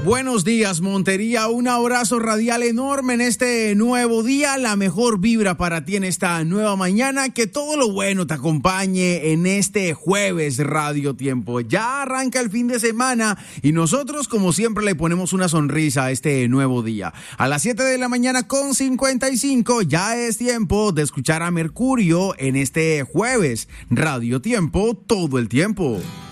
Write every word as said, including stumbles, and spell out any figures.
Buenos días, Montería. Un abrazo radial enorme en este nuevo día. La mejor vibra para ti en esta nueva mañana. Que todo lo bueno te acompañe en este jueves Radio Tiempo. Ya arranca el fin de semana y nosotros, como siempre, le ponemos una sonrisa a este nuevo día. A las siete de la mañana con cincuenta y cinco ya es tiempo de escuchar a Mercurio en este jueves Radio Tiempo todo el tiempo.